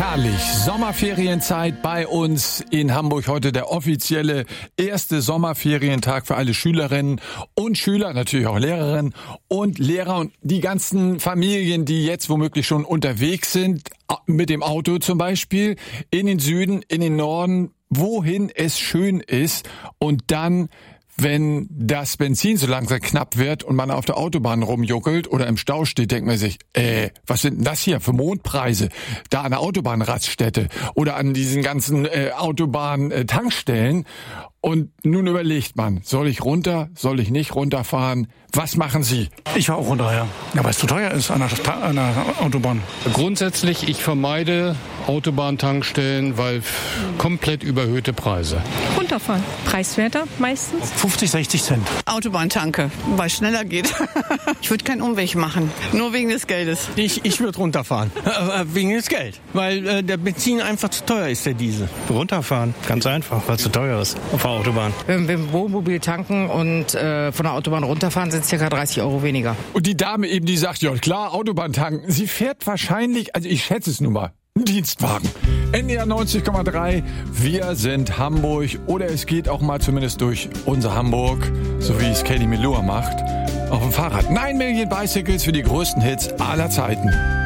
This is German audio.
Herrlich, Sommerferienzeit bei uns in Hamburg. Heute der offizielle erste Sommerferientag für alle Schülerinnen und Schüler, natürlich auch Lehrerinnen und Lehrer und die ganzen Familien, die jetzt womöglich schon unterwegs sind, mit dem Auto zum Beispiel, in den Süden, in den Norden, wohin es schön ist und dann, wenn das Benzin so langsam knapp wird und man auf der Autobahn rumjuckelt oder im Stau steht, denkt man sich, was sind denn das hier für Mondpreise? Da an der Autobahnraststätte oder an diesen ganzen Autobahn-Tankstellen. Und nun überlegt man, soll ich runter, soll ich nicht runterfahren? Was machen Sie? Ich fahre auch runter, ja. Ja, weil es zu teuer ist an der Autobahn. Grundsätzlich, ich vermeide Autobahntankstellen, weil komplett überhöhte Preise. Runterfahren. Preiswerter meistens. 50, 60 Cent. Autobahntanke, weil es schneller geht. Ich würde keinen Umweg machen, nur wegen des Geldes. Ich würde runterfahren, wegen des Geldes. Weil der Benzin einfach zu teuer ist, der Diesel. Runterfahren, ganz einfach, weil es zu teuer ist auf der Autobahn. Wenn wir im Wohnmobil tanken und von der Autobahn runterfahren, sind es ca. 30 Euro weniger. Und die Dame eben, die sagt, ja klar, Autobahn tanken. Sie fährt wahrscheinlich, also ich schätze es nun mal, einen Dienstwagen. NDR 90,3, wir sind Hamburg. Oder es geht auch mal zumindest durch unser Hamburg, so wie es Katie Melua macht, auf dem Fahrrad. 9 Million Bicycles für die größten Hits aller Zeiten.